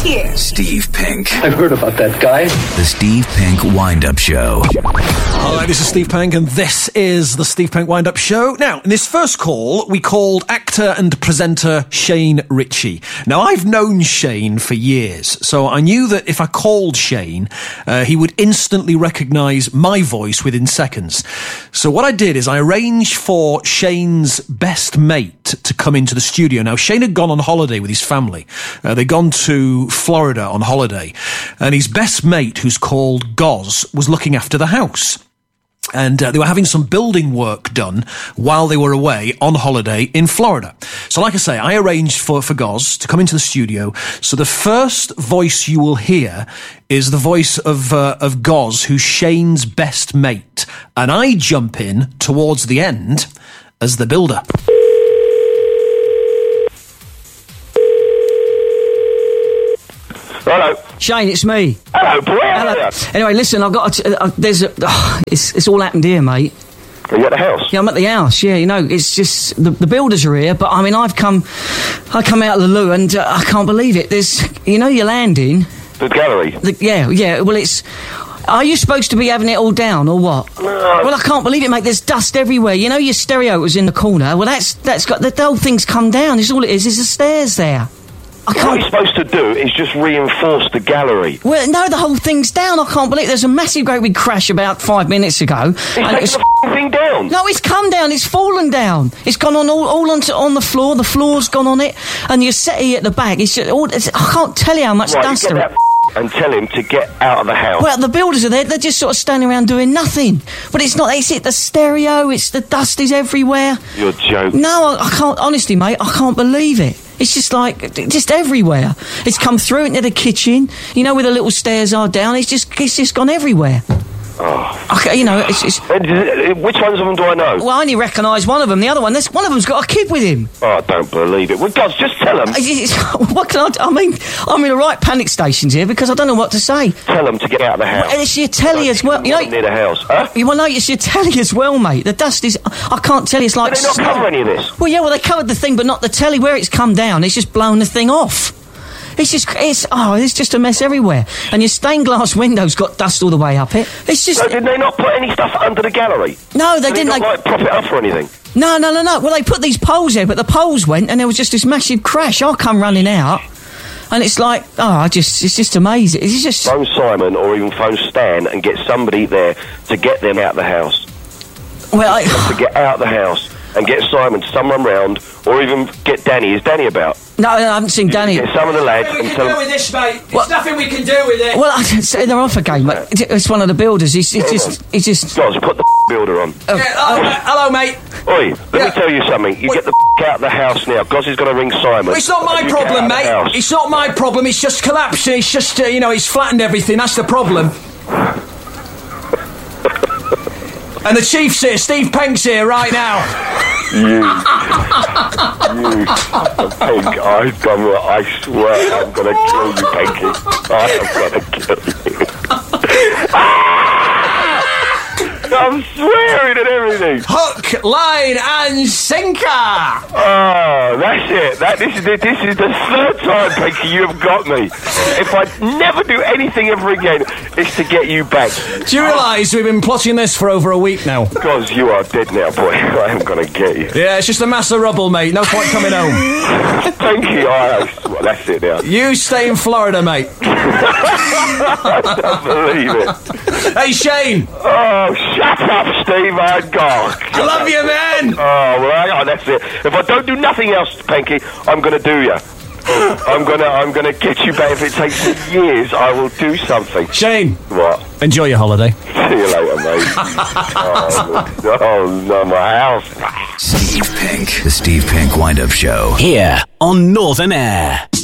here. Steve Pink. I've heard about that guy. The Steve Pink Wind-Up Show. Hi, this is Steve Pink, and this is the Steve Pink Wind-Up Show. Now, in this first call, we called actor and presenter Shane Ritchie. Now, I've known Shane for years, so I knew that if I called Shane, he would instantly recognise my voice within seconds. So what I did is I arranged for Shane's best mate to come into the studio. Now, Shane had gone on holiday with his family. They'd gone to Florida on holiday, and his best mate, who's called Goz, was looking after the house. And they were having some building work done while they were away on holiday in Florida. So like I say, I arranged for Goz to come into the studio. So the first voice you will hear is the voice of Goz, who's Shane's best mate. And I jump in towards the end as the builder. Hello. Shane, it's me. Hello, boy. Hello. Anyway, listen, I've got it's all happened here, mate. Are you at the house? Yeah, I'm at the house, yeah, you know, it's just, the builders are here, but I mean, I come out of the loo and I can't believe it. There's, you know, your landing. The gallery? Yeah, well, it's... Are you supposed to be having it all down, or what? No. Well, I can't believe it, mate. There's dust everywhere. You know your stereo was in the corner? Well, that's got... The whole thing's come down. It's all it is the stairs there. What you're supposed to do is just reinforce the gallery. Well, no, the whole thing's down. I can't believe it. There's a massive, great big crash about 5 minutes ago. It's taken the thing down. No, it's come down. It's fallen down. It's gone on all on the floor. The floor's gone on it, and your settee at the back. I can't tell you how much dust there is. And tell him to get out of the house. Well, the builders are there. They're just sort of standing around doing nothing. But it's not. It's the stereo. It's the dust is everywhere. You're joking. No, I can't. Honestly, mate, I can't believe it. It's just everywhere. It's come through into the kitchen. You know where the little stairs are down. It's just gone everywhere. Oh. Okay, you know, it's... Which ones of them do I know? Well, I only recognise one of them. The other one, one of them's got a kid with him. Oh, I don't believe it. Well, God, just tell them. What can I mean, I'm in a right panic stations here because I don't know what to say. Tell them to get out of the house. Well, it's your telly as well. You know, near the house, huh? Well, no, it's your telly as well, mate. The dust is... I can't tell you, it's like... Did they not cover any of this? Well, yeah, they covered the thing, but not the telly. Where it's come down, it's just blown the thing off. It's just a mess everywhere. And your stained glass window's got dust all the way up it. It's just... So did they not put any stuff under the gallery? No, they didn't. They not, prop it up or anything? No. Well, they put these poles there, but the poles went and there was just this massive crash. I come running out and it's like, it's just amazing. It's just... Phone Simon or even phone Stan and get somebody there to get them out of the house. Well, to get out of the house and get Simon to someone round, or even get Danny. Is Danny about? No, I haven't seen Danny. Get some of the lads and tell them... Nothing we can do with this, mate. There's nothing we can do with it. Well, they're off again, mate. It's one of the builders. He's just... Guys, put the builder on. Hello, mate. Oi, let me tell you something. You get the out of the house now. Goz is going to ring Simon. Well, it's not my problem, mate. It's not my problem. It's just collapsing. It's just, it's flattened everything. That's the problem. And the chief's here. Steve Pink's here right now. You Pink, I've done what I swear I'm going to kill you, Pinky. I am going to kill you. I'm swearing at everything. Hook, line, and sinker. Oh, that's it. This is the third time, Pinky, you have got me. If I never do anything ever again, it's to get you back. Do you realise we've been plotting this for over a week now? Because you are dead now, boy. I am going to get you. Yeah, it's just a mass of rubble, mate. No point coming home. Pinky, well, that's it now. You stay in Florida, mate. I don't believe it. Hey, Shane. Oh, shut up, Steve. I love you, man. Oh, well, hang on, that's it. If I don't do nothing else, Pinky, I'm going to do you. I'm gonna get you back. If it takes years, I will do something. Shane. What? Enjoy your holiday. See you later, mate. Oh, no, my house. Steve Pink. The Steve Pink Wind-Up Show. Here on Northern Air.